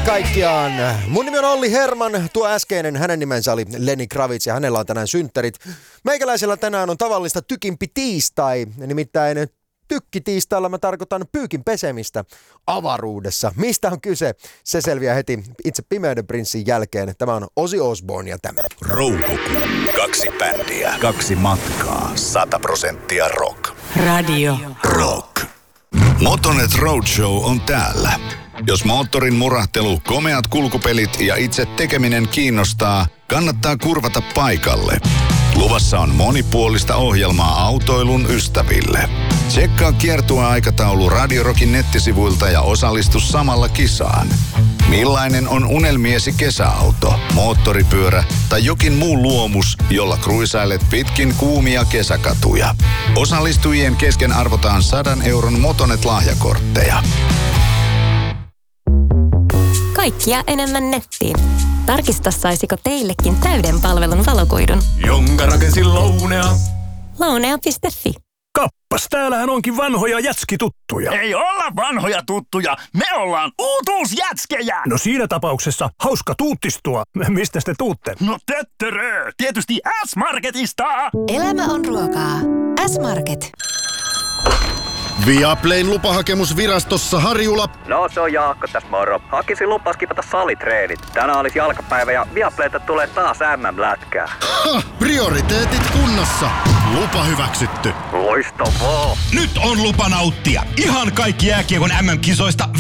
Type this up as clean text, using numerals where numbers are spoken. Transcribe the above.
kaikkiaan. Mun nimi on Olli Herman, tuo äskeinen, hänen nimensä oli Lenny Kravitz ja hänellä on tänään synttärit. Meikäläisellä tänään on tavallista tykimpi tiistai, nimittäin tykkitiistailla mä tarkoitan pyykin pesemistä avaruudessa. Mistä on kyse? Se selviää heti itse Pimeyden prinssin jälkeen. Tämä on Ozzy Osbourne ja tämä. Roukukuu. 2 bändiä. 2 matkaa. 100% rock. Radio Rock. Motonet Roadshow on täällä. Jos moottorin murahtelu, komeat kulkupelit ja itse tekeminen kiinnostaa, kannattaa kurvata paikalle. Luvassa on monipuolista ohjelmaa autoilun ystäville. Tsekkaa kiertueaikataulu Radio Rockin nettisivuilta ja osallistu samalla kisaan. Millainen on unelmiesi kesäauto, moottoripyörä tai jokin muu luomus, jolla kruisailet pitkin kuumia kesäkatuja? Osallistujien kesken arvotaan 100 euron Motonet-lahjakortteja. Kaikkia enemmän nettiin. Tarkista, saisiko teillekin täyden palvelun valokuidun. Jonka rakensin Lounea. Lounea.fi. Kappas, täällähän onkin vanhoja jätskituttuja. Ei olla vanhoja tuttuja, me ollaan uutuusjätskejä! No siinä tapauksessa hauska tuuttistua. Mistä te tuutte? No töttörö, tietysti S-Marketista! Elämä on ruokaa. S-Market. Viaplayn lupahakemus virastossa Harjula. No se on Jaakko tässä moro. Hakisin lupaa skipata salitreenit. Tänään olisi jalkapäivä ja Viaplayta tulee taas MM-lätkää. Ha! Prioriteetit kunnossa. Lupa hyväksytty. Loistavaa. Nyt on lupa nauttia ihan kaikki jääkiekon MM-kisoista